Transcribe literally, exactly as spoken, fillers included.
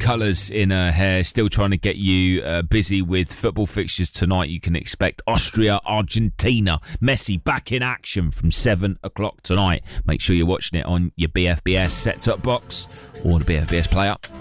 colours in her hair, still trying to get you uh, busy with football fixtures tonight. You can expect Austria, Argentina. Messi back in action from seven o'clock tonight. Make sure you're watching it on your B F B S set-top box or the B F B S player.